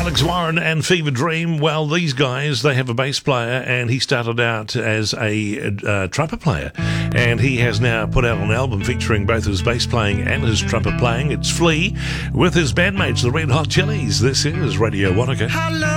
Alex Warren and Fever Dream. Well, these guys, they have a bass player, and he started out as a trumpet player, and he has now put out an album featuring both his bass playing and his trumpet playing. It's Flea with his bandmates, the Red Hot Chilies. This is Radio Wanaka.